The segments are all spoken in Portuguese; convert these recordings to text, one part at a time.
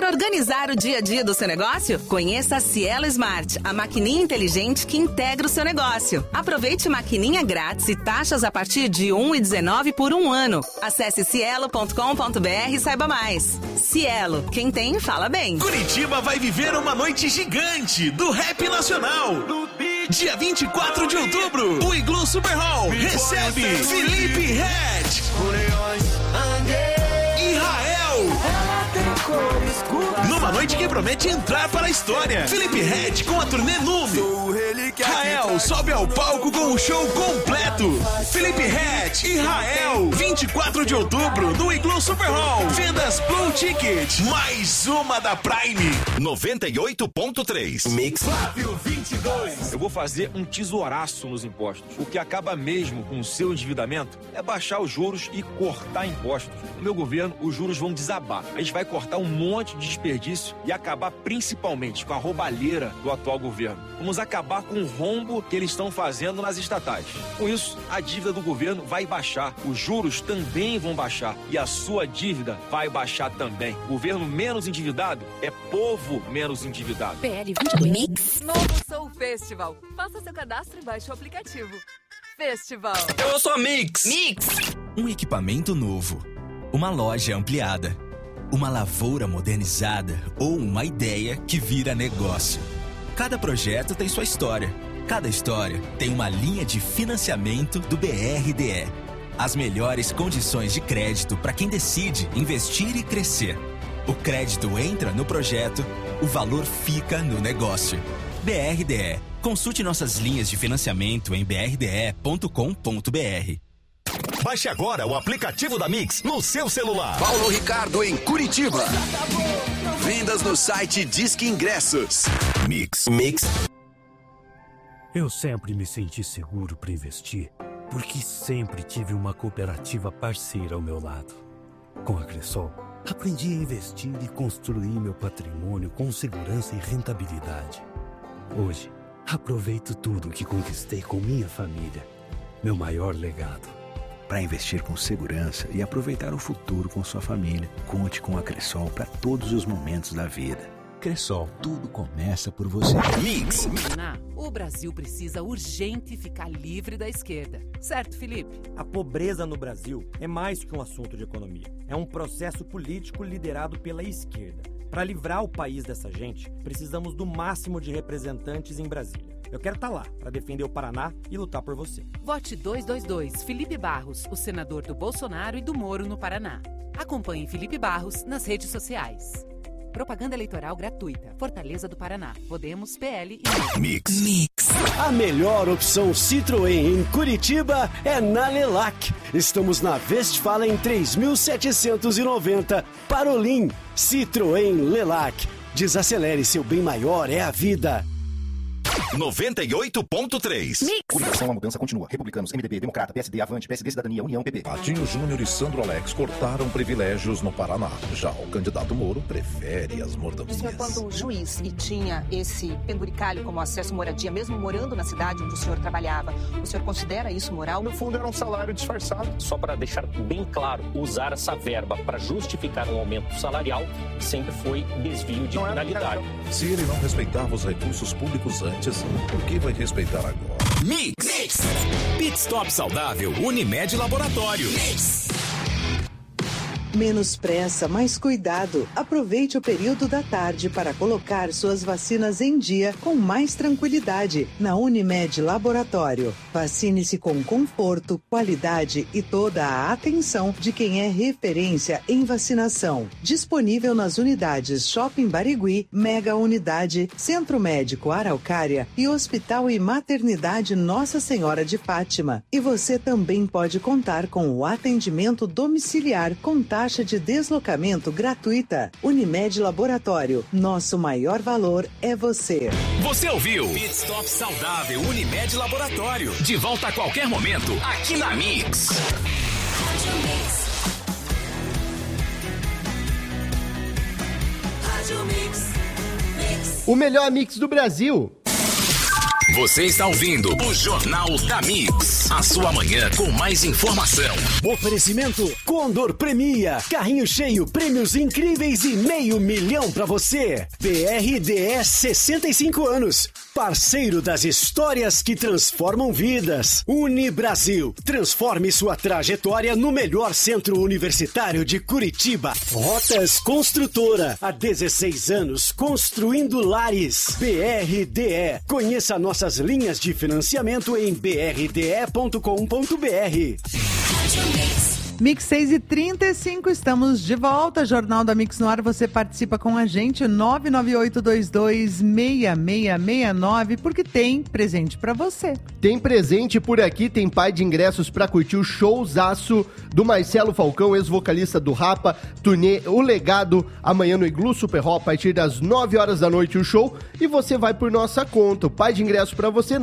Quer organizar o dia a dia do seu negócio? Conheça a Cielo Smart, a maquininha inteligente que integra o seu negócio. Aproveite maquininha grátis e taxas a partir de R$ 1,19 por um ano. Acesse cielo.com.br e saiba mais. Cielo, quem tem, fala bem. Curitiba vai viver uma noite gigante do Rap Nacional. Dia 24 de outubro, o Iglu Super Hall recebe Felipe Ret, Israel. Numa noite que promete entrar para a história. Felipe Ret com a turnê Nume. Rael sobe ao palco com um show completo. Felipe Ret e Rael, 24 de outubro, no Iglu Super Hall. Vendas Blue Ticket. Mais uma da Prime. 98.3 Mix. Flávio 22. Eu vou fazer um tesouraço nos impostos. O que acaba mesmo com o seu endividamento é baixar os juros e cortar impostos. No meu governo, os juros vão desabar. A gente vai cortar um monte de desperdício e acabar principalmente com a roubalheira do atual governo. Vamos acabar com o rombo que eles estão fazendo nas estatais. Com isso, a dívida do governo vai baixar, os juros também vão baixar e a sua dívida vai baixar também. Governo menos endividado é povo menos endividado. PL 22 Mix. Novo Soul Festival. Faça seu cadastro e baixe o aplicativo. Festival. Eu sou a Mix. Mix. Um equipamento novo, uma loja ampliada, uma lavoura modernizada ou uma ideia que vira negócio. Cada projeto tem sua história. Cada história tem uma linha de financiamento do BRDE. As melhores condições de crédito para quem decide investir e crescer. O crédito entra no projeto, o valor fica no negócio. BRDE. Consulte nossas linhas de financiamento em brde.com.br. Baixe agora o aplicativo da Mix no seu celular. Paulo Ricardo em Curitiba. Vendas no site Disque Ingressos. Mix. Eu sempre me senti seguro para investir, porque sempre tive uma cooperativa parceira ao meu lado. Com a Cressol, aprendi a investir e construir meu patrimônio com segurança e rentabilidade. Hoje, aproveito tudo que conquistei com minha família. Meu maior legado. Para investir com segurança e aproveitar o futuro com sua família, conte com a Cressol para todos os momentos da vida. Cressol, tudo começa por você. Mix. O Brasil precisa urgente ficar livre da esquerda. Certo, Felipe? A pobreza no Brasil é mais que um assunto de economia. É um processo político liderado pela esquerda. Para livrar o país dessa gente, precisamos do máximo de representantes em Brasília. Eu quero estar lá para defender o Paraná e lutar por você. Vote 222 Felipe Barros, o senador do Bolsonaro e do Moro no Paraná. Acompanhe Felipe Barros nas redes sociais. Propaganda eleitoral gratuita. Fortaleza do Paraná. Podemos, PL e Mix. A melhor opção Citroën em Curitiba é na Lelac. Estamos na Westfalen 3790, Parolim. Citroën Lelac. Desacelere, seu bem maior é a vida. 98.3 Coligação A Mudança continua. Republicanos, MDB, Democrata, PSD, Avante, PSD, Cidadania, União, PP. Patinho Júnior e Sandro Alex cortaram privilégios no Paraná. Já o candidato Moro prefere as mordomias. O senhor, quando juiz e tinha esse penduricalho como acesso à moradia, mesmo morando na cidade onde o senhor trabalhava, o senhor considera isso moral? No fundo, era um salário disfarçado. Só para deixar bem claro, usar essa verba para justificar um aumento salarial sempre foi desvio de finalidade. Se ele não respeitava os recursos públicos antes, por que vai respeitar agora? Mix. Pit Stop Saudável Unimed Laboratório. Mix. Menos pressa, mais cuidado. Aproveite o período da tarde para colocar suas vacinas em dia com mais tranquilidade na Unimed Laboratório. Vacine-se com conforto, qualidade e toda a atenção de quem é referência em vacinação. Disponível nas unidades Shopping Barigui, Mega Unidade, Centro Médico Araucária e Hospital e Maternidade Nossa Senhora de Fátima. E você também pode contar com o atendimento domiciliar com taxa de deslocamento gratuita. Unimed Laboratório. Nosso maior valor é você. Você ouviu? Pit Stop Saudável Unimed Laboratório. De volta a qualquer momento, aqui na Mix. O melhor mix do Brasil. Você está ouvindo o Jornal da Mix. A sua manhã com mais informação. Oferecimento Condor Premia. Carrinho cheio, prêmios incríveis e R$500 mil pra você. BRDS 65 anos. Parceiro das histórias que transformam vidas. Unibrasil. Transforme sua trajetória no melhor centro universitário de Curitiba. Rotas Construtora. Há 16 anos construindo lares. BRDE. Conheça nossas linhas de financiamento em brde.com.br. Mix 6h35, estamos de volta. Jornal da Mix no ar, você participa com a gente, 998226669, porque tem presente pra você. Tem presente por aqui, tem pai de ingressos pra curtir o showzaço do Marcelo Falcão, ex-vocalista do Rapa, turnê O Legado, amanhã no Iglu Super Hall, a partir das 9 horas da noite o show, e você vai por nossa conta. O pai de ingressos pra você,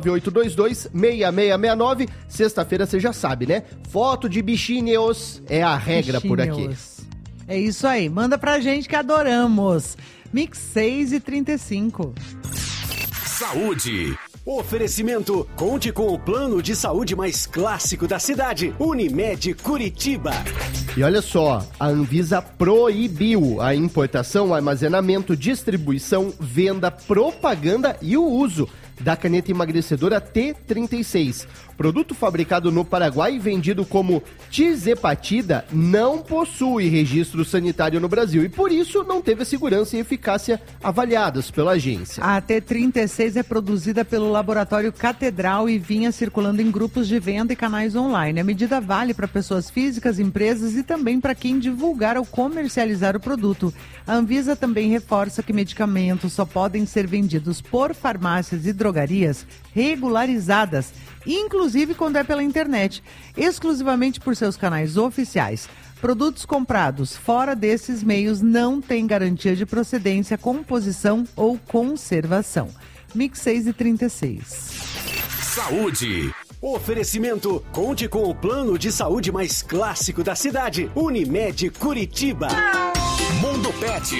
998226669, sexta-feira você já sabe, né? Foto de bichinhos é a regra por aqui. É isso aí, manda pra gente que adoramos. Mix 6h35. Saúde. Oferecimento, conte com o plano de saúde mais clássico da cidade, Unimed Curitiba. E olha só, a Anvisa proibiu a importação, armazenamento, distribuição, venda, propaganda e o uso da caneta emagrecedora T36. Produto fabricado no Paraguai e vendido como Tizepatida não possui registro sanitário no Brasil e por isso não teve a segurança e eficácia avaliadas pela agência. A T36 é produzida pelo Laboratório Catedral e vinha circulando em grupos de venda e canais online. A medida vale para pessoas físicas, empresas e também para quem divulgar ou comercializar o produto. A Anvisa também reforça que medicamentos só podem ser vendidos por farmácias e drogarias regularizadas, inclusive quando é pela internet, exclusivamente por seus canais oficiais. Produtos comprados fora desses meios não têm garantia de procedência, composição ou conservação. Mix 6h36. Saúde. Oferecimento, conte com o plano de saúde mais clássico da cidade, Unimed Curitiba. Mundo Pet.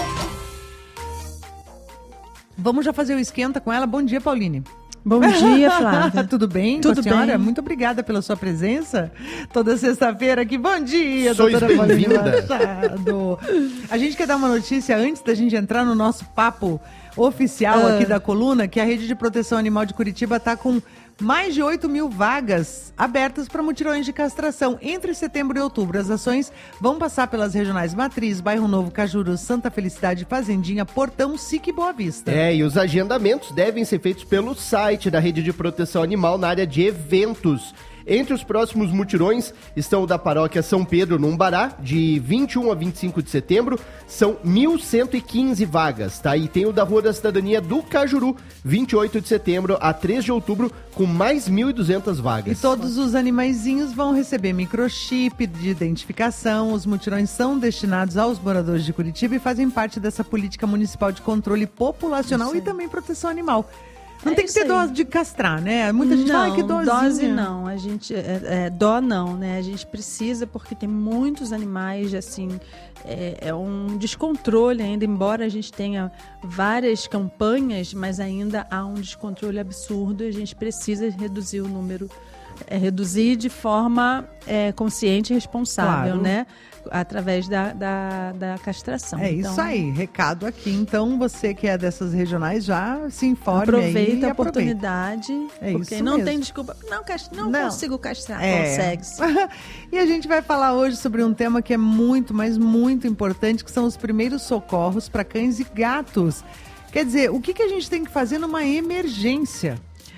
Vamos já fazer o esquenta com ela? Bom dia, Pauline. Bom dia, Flávia. Tudo bem? Tudo bem. Muito obrigada pela sua presença. Toda sexta-feira aqui. Bom dia, Sois doutora Pauline bem-vinda. Machado. A gente quer dar uma notícia antes da gente entrar no nosso papo oficial aqui da coluna, que a Rede de Proteção Animal de Curitiba está com mais de 8 mil vagas abertas para mutirões de castração entre setembro e outubro. As ações vão passar pelas regionais Matriz, Bairro Novo, Cajuru, Santa Felicidade, Fazendinha, Portão, SIC e Boa Vista. E os agendamentos devem ser feitos pelo site da Rede de Proteção Animal na área de eventos. Entre os próximos mutirões estão o da Paróquia São Pedro, no Umbará, de 21 a 25 de setembro, são 1.115 vagas, tá? E tem o da Rua da Cidadania do Cajuru, 28 de setembro a 3 de outubro, com mais 1.200 vagas. E todos os animaizinhos vão receber microchip de identificação. Os mutirões são destinados aos moradores de Curitiba e fazem parte dessa política municipal de controle populacional e também proteção animal. Não tem que ter dose de castrar, né? Muita gente fala que dosinha. Dose não, a gente dó não, né? A gente precisa porque tem muitos animais, assim, é um descontrole ainda, embora a gente tenha várias campanhas, mas ainda há um descontrole absurdo e a gente precisa reduzir o número, reduzir de forma consciente e responsável, claro, né? Através da castração. Então, isso aí, recado aqui. Então, você que é dessas regionais, já se informe. Aproveita aí, a oportunidade, porque isso não mesmo. tem desculpa. Não consigo castrar. Consegue-se. E a gente vai falar hoje sobre um tema que é muito, mas muito importante, que são os primeiros socorros para cães e gatos. Quer dizer, o que a gente tem que fazer numa emergência?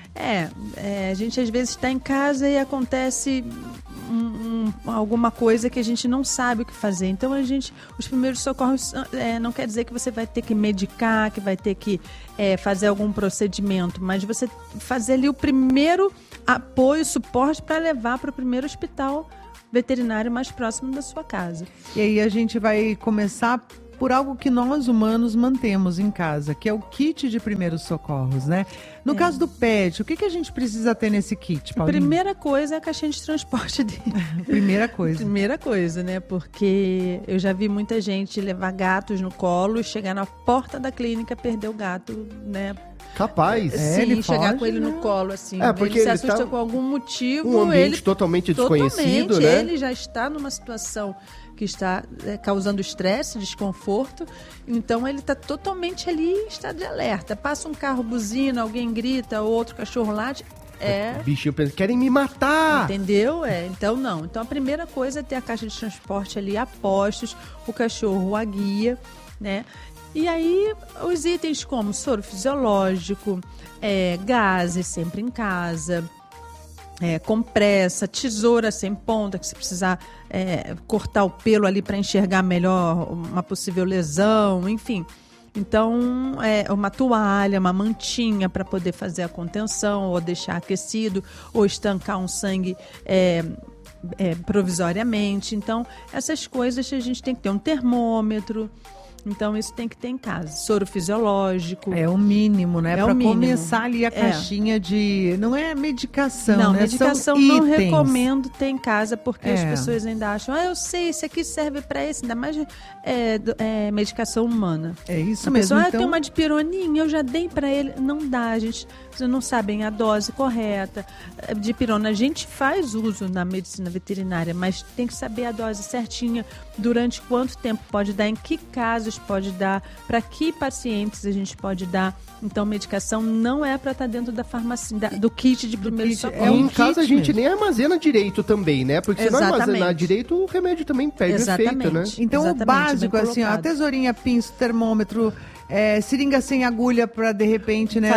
A gente às vezes está em casa e acontece alguma coisa que a gente não sabe o que fazer. Então, os primeiros socorros não quer dizer que você vai ter que medicar, que vai ter que fazer algum procedimento, mas você fazer ali o primeiro apoio, suporte para levar para o primeiro hospital veterinário mais próximo da sua casa. E aí a gente vai começar por algo que nós humanos mantemos em casa, que é o kit de primeiros socorros, né? No caso do pet, o que a gente precisa ter nesse kit, Paulinho? A primeira coisa é a caixinha de transporte dele. Primeira coisa. Primeira coisa, né? Porque eu já vi muita gente levar gatos no colo e chegar na porta da clínica, perder o gato, né? Capaz. Sim, ele chegar foge, com ele né? no colo, assim. Porque ele se ele assusta tá com algum motivo. um ambiente ele totalmente desconhecido, né? Ele já está numa situação que está causando estresse, desconforto. Então, ele está totalmente ali em estado de alerta. Passa um carro, buzina, alguém grita, ou outro cachorro late. O bichinho pensa, querem me matar! Entendeu? Então, não. Então, a primeira coisa é ter a caixa de transporte ali a postos, o cachorro a guia, né? E aí, os itens como soro fisiológico, gases sempre em casa, compressa, tesoura sem ponta, que se precisar cortar o pelo ali para enxergar melhor uma possível lesão, enfim. Então, uma toalha, uma mantinha para poder fazer a contenção, ou deixar aquecido, ou estancar um sangue provisoriamente. Então, essas coisas a gente tem que ter um termômetro. Então, isso tem que ter em casa. Soro fisiológico. É o mínimo, né? Para mínimo. começar ali a caixinha de... Não é medicação, não, né? medicação São não itens. recomendo ter em casa, porque as pessoas ainda acham, eu sei, esse aqui serve para esse, ainda mais medicação humana. É isso a mesmo. Pessoa, tem uma dipironinha, eu já dei para ele. Não dá, vocês não sabem a dose correta. Dipirona, a gente faz uso na medicina veterinária, mas tem que saber a dose certinha, durante quanto tempo pode dar, em que casos pode dar, para que pacientes a gente pode dar. Então, medicação não é para estar dentro da farmácia, do kit de primeiro socorro. Em casa a gente nem armazena direito também, né? Porque se não armazenar direito, o remédio também perde efeito, né? Então, o básico, assim, a tesourinha, pinço, termômetro, seringa sem agulha para, de repente, né,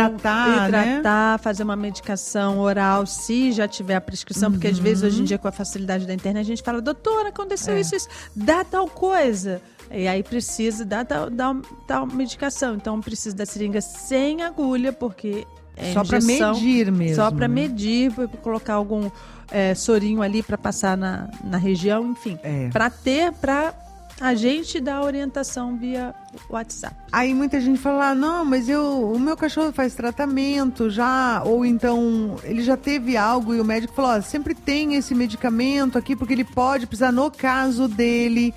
hidratar, fazer uma medicação oral, se já tiver a prescrição, porque às vezes, hoje em dia, com a facilidade da internet, a gente fala, doutora, aconteceu isso, dá tal coisa. E aí precisa dar tal medicação. Então, precisa da seringa sem agulha, porque só para medir mesmo. Só para medir, para colocar algum sorinho ali para passar na região, enfim. Para a gente dar orientação via WhatsApp. Aí muita gente fala, não, mas o meu cachorro faz tratamento já, ou então ele já teve algo e o médico falou, sempre tem esse medicamento aqui, porque ele pode precisar no caso dele.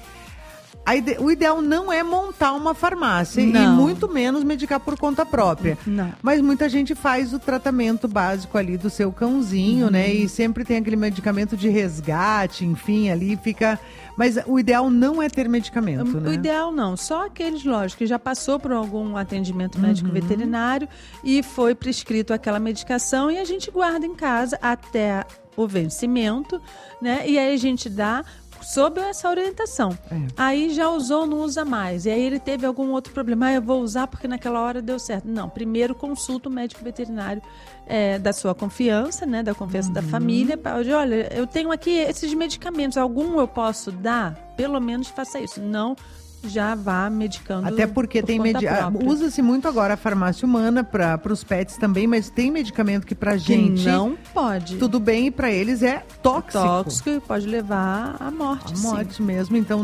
O ideal não é montar uma farmácia e muito menos medicar por conta própria. Não. Mas muita gente faz o tratamento básico ali do seu cãozinho, né? E sempre tem aquele medicamento de resgate, enfim, ali fica... Mas o ideal não é ter medicamento, né? O ideal não, só aqueles, lógico, que já passou por algum atendimento médico veterinário e foi prescrito aquela medicação e a gente guarda em casa até o vencimento, né? E aí a gente dá sob essa orientação. Aí já usou, não usa mais. E aí ele teve algum outro problema. Eu vou usar porque naquela hora deu certo. Não, primeiro consulta o médico veterinário da sua confiança, né? Da confiança da família. Olha, eu tenho aqui esses medicamentos. Algum eu posso dar? Pelo menos faça isso. Não já vá medicando. Até porque tem usa-se muito agora a farmácia humana para os pets também, mas tem medicamento que pra gente não pode. Tudo bem, e para eles é tóxico. Tóxico e pode levar à morte. A morte mesmo, então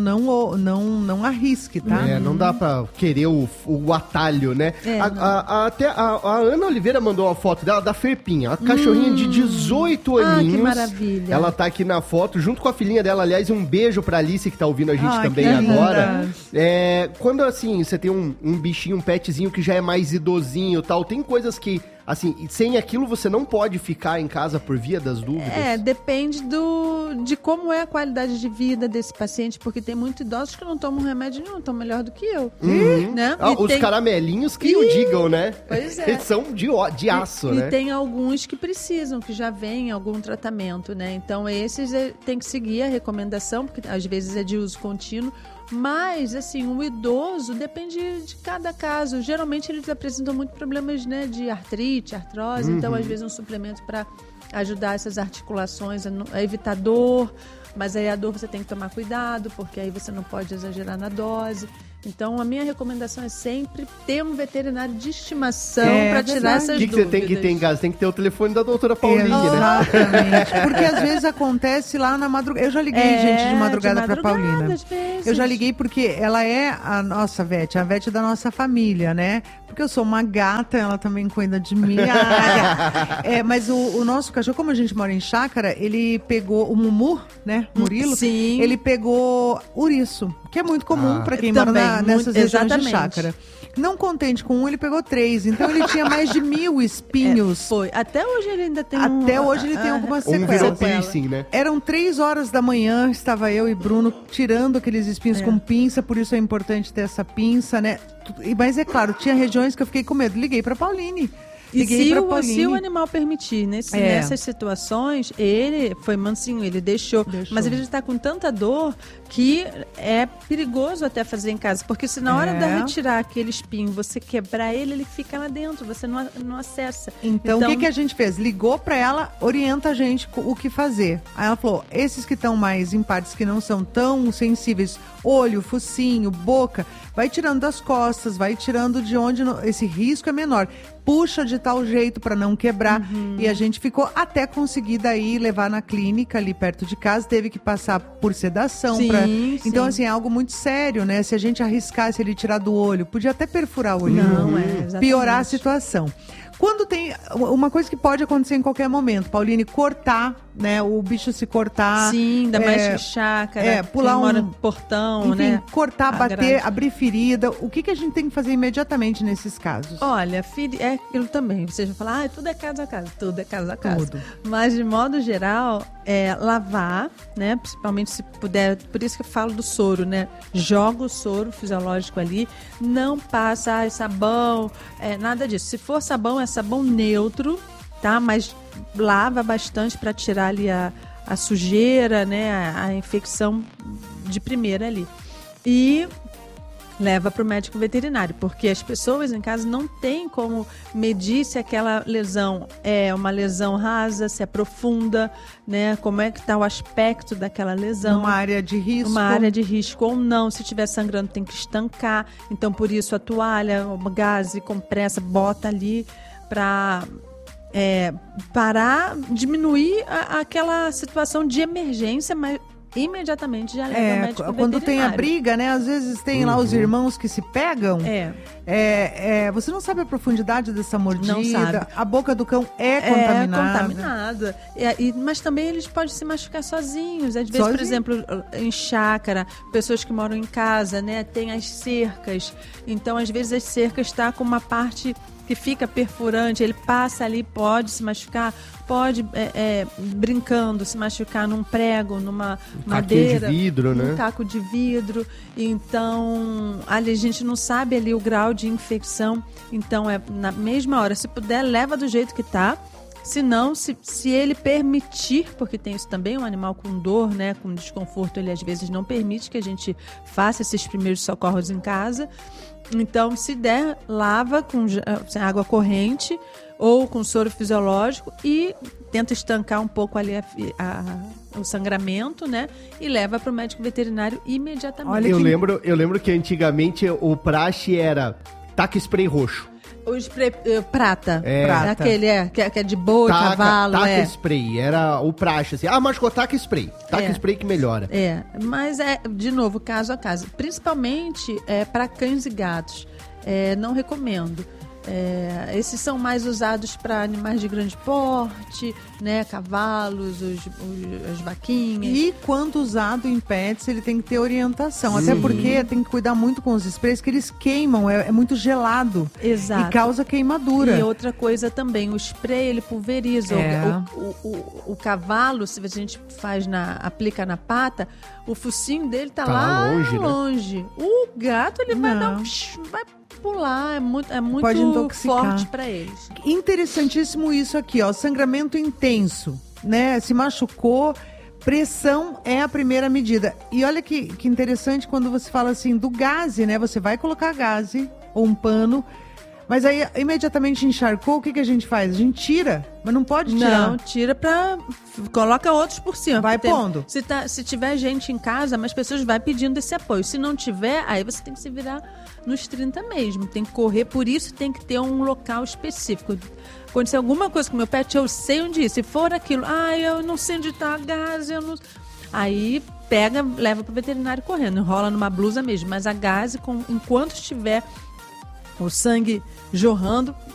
não arrisque, tá? Não dá para querer o atalho, né? Até a Ana Oliveira mandou uma foto dela da Ferpinha, a cachorrinha de 18 aninhos. Que maravilha. Ela tá aqui na foto junto com a filhinha dela, aliás, um beijo pra Alice que tá ouvindo a gente também agora. Quando, assim, você tem um bichinho, um petzinho que já é mais idosinho e tal, tem coisas que, assim, sem aquilo você não pode ficar em casa por via das dúvidas? Depende de como é a qualidade de vida desse paciente, porque tem muitos idosos que não tomam remédio nenhum, estão melhor do que eu. Né? Os caramelinhos que o digam, né? Pois é. Eles são de aço, né? E tem alguns que precisam, que já vêm algum tratamento, né? Então, esses tem que seguir a recomendação, porque às vezes é de uso contínuo. Mas, assim, o idoso depende de cada caso. Geralmente, eles apresentam muitos problemas, né, de artrite, artrose. Então, às vezes, um suplemento para ajudar essas articulações a evitar dor. Mas aí a dor você tem que tomar cuidado, porque aí você não pode exagerar na dose. Então, a minha recomendação é sempre ter um veterinário de estimação para tirar essas dúvidas. O que você tem que ter em casa? Tem que ter o telefone da doutora Paulinha, né? Exatamente. Porque às vezes acontece lá na madrugada. Eu já liguei, gente, de madrugada para Paulina. Eu já liguei porque ela é a nossa Vete, a Vete da nossa família, né? Porque eu sou uma gata, ela também cuida de mim. Mas o nosso cachorro, como a gente mora em chácara, ele pegou o Mumu, né? Murilo. Sim. Ele pegou ouriço. que é muito comum para quem mora nessas regiões de chácara. Não contente com um, ele pegou 3. Então ele tinha mais de 1000 espinhos. Foi. Até hoje ele ainda tem hoje ele tem algumas sequelas. Piercing, né? Eram 3 horas da manhã, estava eu e Bruno tirando aqueles espinhos com pinça, por isso é importante ter essa pinça, né? Mas é claro, tinha regiões que eu fiquei com medo. Liguei para Pauline. E se o animal permitir, nessas situações, ele foi mansinho, ele deixou. Mas às vezes ele está com tanta dor que é perigoso até fazer em casa. Porque se na hora de retirar aquele espinho, você quebrar ele fica lá dentro, você não acessa. Então o que a gente fez? Ligou para ela, orienta a gente o que fazer. Aí ela falou, esses que estão mais em partes que não são tão sensíveis, olho, focinho, boca, vai tirando das costas, vai tirando de onde esse risco é menor. Puxa de tal jeito para não quebrar. E a gente ficou até conseguir daí levar na clínica ali perto de casa. Teve que passar por sedação. Então, assim, é algo muito sério, né? Se a gente arriscasse ele tirar do olho, podia até perfurar o olho. Piorar a situação. Quando tem uma coisa que pode acontecer em qualquer momento, Pauline, cortar, né? O bicho se cortar. Sim, ainda mais chácara, pular um portão, enfim, né? Cortar, bater, abrir ferida. O que a gente tem que fazer imediatamente nesses casos? Olha, é aquilo também. Você vai falar, tudo é caso a caso. Tudo é caso a caso. Tudo. Mas, de modo geral, lavar, né? Principalmente se puder. Por isso que eu falo do soro, né? Joga o soro fisiológico ali. Não passa sabão, nada disso. Se for sabão, é sabão neutro, tá? Mas lava bastante para tirar ali a sujeira, né? A infecção de primeira ali. E leva para o médico veterinário, porque as pessoas em casa não têm como medir se aquela lesão é uma lesão rasa, se é profunda, né? Como é que está o aspecto daquela lesão. Uma área de risco. Uma área de risco ou não. Se estiver sangrando, tem que estancar. Então, por isso, a toalha, o gás e compressa, bota ali para parar, diminuir aquela situação de emergência, mas imediatamente já leva ao médico veterinário. Quando tem a briga, né? Às vezes tem lá os irmãos que se pegam. Você não sabe a profundidade dessa mordida. Não sabe. A boca do cão é contaminada. Mas também eles podem se machucar sozinhos. Às vezes, por exemplo, em chácara, pessoas que moram em casa, né? Tem as cercas. Então, às vezes, as cercas estão com uma parte que fica perfurante, ele passa ali, pode se machucar, pode brincando se machucar num prego, numa madeira, de vidro, né? Um caco de vidro. Então, ali a gente não sabe ali o grau de infecção. Então, na mesma hora, se puder, leva do jeito que tá. Se não, se ele permitir, porque tem isso também, um animal com dor, né, com desconforto, ele às vezes não permite que a gente faça esses primeiros socorros em casa. Então, se der, lava com água corrente ou com soro fisiológico e tenta estancar um pouco ali o sangramento, né? E leva para o médico veterinário imediatamente. Olha, eu lembro que antigamente o praxe era taca spray roxo. O spray prata. Aquele que é de boi, cavalo. Taca spray, era o praxe, assim. Machucou, taca spray. Taca spray que melhora. Mas de novo, caso a caso. Principalmente para cães e gatos. Não recomendo. Esses são mais usados para animais de grande porte, né? Cavalos, as vaquinhas. E quando usado em pets, ele tem que ter orientação. Sim. Até porque tem que cuidar muito com os sprays, que eles queimam, é muito gelado. Exato. E causa queimadura. E outra coisa também, o spray ele pulveriza. O cavalo, se a gente aplica na pata, o focinho dele tá lá longe. Né? O gato ele vai dar vai pular, é muito forte para eles. Interessantíssimo isso aqui, ó, sangramento intenso, né? Se machucou, pressão é a primeira medida. E olha que interessante quando você fala assim do gaze, né? Você vai colocar gaze ou um pano, mas aí imediatamente encharcou, o que a gente faz? A gente tira, mas não pode tirar. Não, tira coloca outros por cima. Vai pondo. Se tiver gente em casa, mas pessoas vai pedindo esse apoio. Se não tiver, aí você tem que se virar nos 30 mesmo. Tem que correr, por isso tem que ter um local específico. Aconteceu alguma coisa com o meu pet, eu sei onde ir. Se for aquilo, eu não sei onde está a gaze, eu não... Aí pega, leva para o veterinário correndo, enrola numa blusa mesmo. Mas a gaze, enquanto estiver o sangue jorrando,